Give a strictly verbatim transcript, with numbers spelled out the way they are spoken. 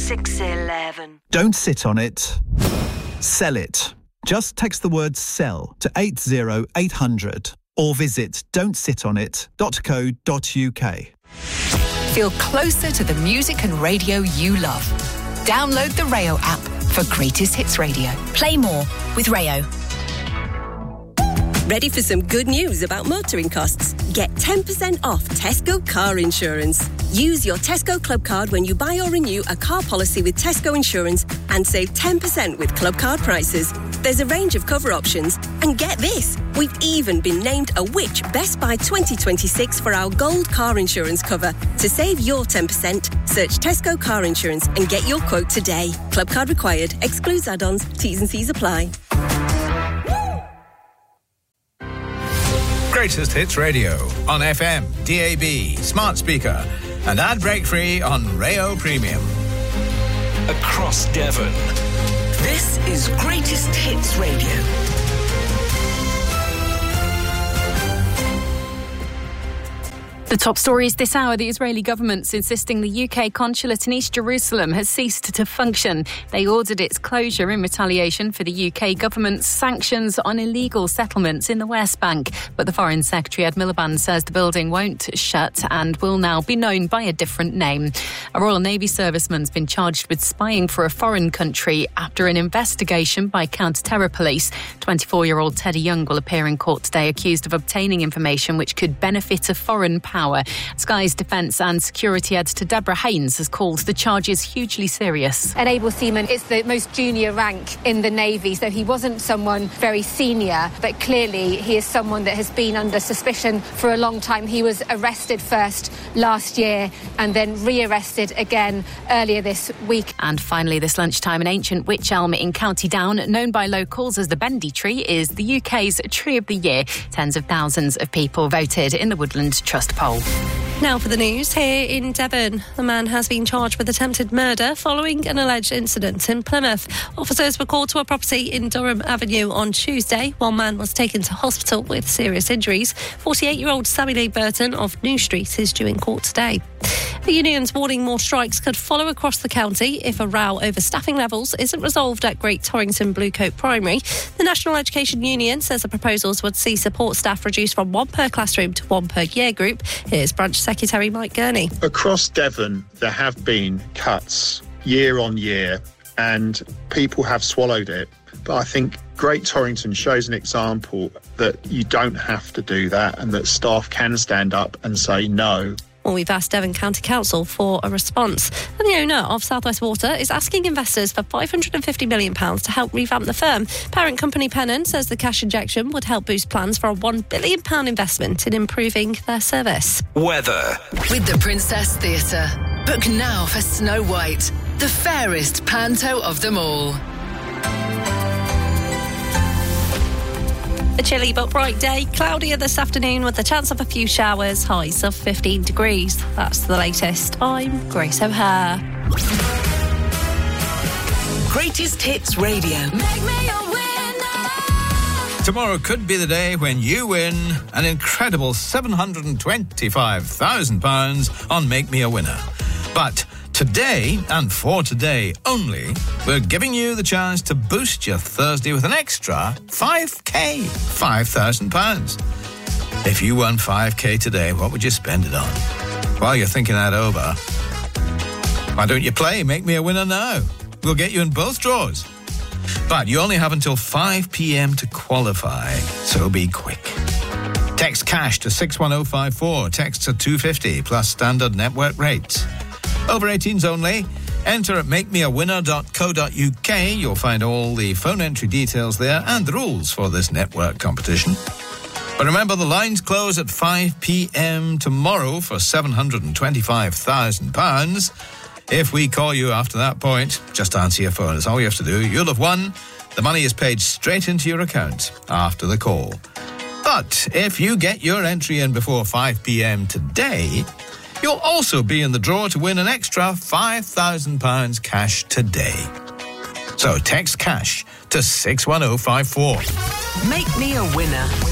six eleven. Don't sit on it. Sell it. Just text the word SELL to eight zero eight hundred or visit don't sit on it dot co dot uk. Feel closer to the music and radio you love. Download the Rayo app for Greatest Hits Radio. Play more with Rayo. Ready for some good news about motoring costs? Get ten percent off Tesco car insurance. Use your Tesco Club card when you buy or renew a car policy with Tesco Insurance and save ten percent with Club card prices. There's a range of cover options. And get this, we've even been named a Which Best Buy twenty twenty-six for our gold car insurance cover. To save your ten percent, search Tesco car insurance and get your quote today. Club card required. Excludes add-ons. T's and C's apply. Greatest Hits Radio on F M, D A B, smart speaker, and ad break free on Rayo Premium. Across Devon. This is Greatest Hits Radio. The top stories this hour: the Israeli government's insisting the U K consulate in East Jerusalem has ceased to function. They ordered its closure in retaliation for the U K government's sanctions on illegal settlements in the West Bank. But the Foreign Secretary Ed Miliband says the building won't shut and will now be known by a different name. A Royal Navy serviceman's been charged with spying for a foreign country after an investigation by counter-terror police. twenty-four-year-old Teddy Young will appear in court today accused of obtaining information which could benefit a foreign power. Sky's Defence and Security Editor Deborah Haynes has called the charges hugely serious. An able seaman is the most junior rank in the Navy, so he wasn't someone very senior, but clearly he is someone that has been under suspicion for a long time. He was arrested first last year and then re-arrested again earlier this week. And finally, this lunchtime, an ancient wych elm in County Down, known by locals as the Bendy Tree, is the U K's Tree of the Year. Tens of thousands of people voted in the Woodland Trust poll. Now for the news here in Devon. The man has been charged with attempted murder following an alleged incident in Plymouth. Officers were called to a property in Durham Avenue on Tuesday. One man was taken to hospital with serious injuries. forty-eight-year-old Sammy Lee Burton of New Street is due in court today. The union's warning more strikes could follow across the county if a row over staffing levels isn't resolved at Great Torrington Bluecoat Primary. The National Education Union says the proposals would see support staff reduced from one per classroom to one per year group. Here's Branch Secretary Mike Gurney. Across Devon, there have been cuts year on year and people have swallowed it. But I think Great Torrington shows an example that you don't have to do that and that staff can stand up and say no. Well, we've asked Devon County Council for a response. And the owner of South West Water is asking investors for five hundred fifty million pounds to help revamp the firm. Parent company Pennon says the cash injection would help boost plans for a one billion pounds investment in improving their service. Weather. With the Princess Theatre. Book now for Snow White, the fairest panto of them all. A chilly but bright day, cloudier this afternoon with the chance of a few showers, highs of fifteen degrees. That's the latest. I'm Grace O'Hare. Greatest Hits Radio. Make me a winner. Tomorrow could be the day when you win an incredible seven hundred twenty-five thousand pounds on Make Me a Winner. But today, and for today only, we're giving you the chance to boost your Thursday with an extra five K, five thousand pounds. If you won five K today, what would you spend it on? While you're thinking that over, why don't you play Make Me a Winner now? We'll get you in both draws. But you only have until five p.m. to qualify, so be quick. Text cash to six one oh five four. Texts are two pounds fifty plus standard network rates. Over eighteens only. Enter at make me a winner dot co dot uk. You'll find all the phone entry details there and the rules for this network competition. But remember, the lines close at five p.m. tomorrow for seven hundred twenty-five thousand pounds. If we call you after that point, just answer your phone. That's all you have to do. You'll have won. The money is paid straight into your account after the call. But if you get your entry in before five p.m. today, you'll also be in the draw to win an extra five thousand pounds cash today. So text cash to six one oh five four. Make me a winner.